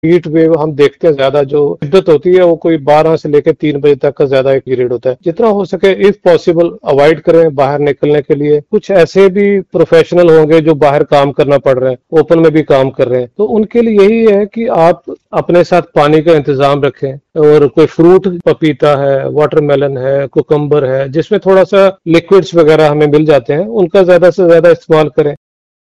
Heat wave हम देखते हैं, ज्यादा जो शिद्दत होती है वो कोई 12 से लेकर 3 बजे तक का ज्यादा एक पीरियड होता है। जितना हो सके इफ पॉसिबल अवॉइड करें बाहर निकलने के लिए। कुछ ऐसे भी प्रोफेशनल होंगे जो बाहर काम करना पड़ रहा है, ओपन में भी काम कर रहे हैं, तो उनके लिए यही है कि आप अपने साथ पानी का इंतजाम रखें और कोई फ्रूट, पपीता है, वाटरमेलन है, कुकम्बर है, जिसमें थोड़ा सा लिक्विड्स वगैरह हमें मिल जाते हैं, उनका ज्यादा से ज्यादा इस्तेमाल करें।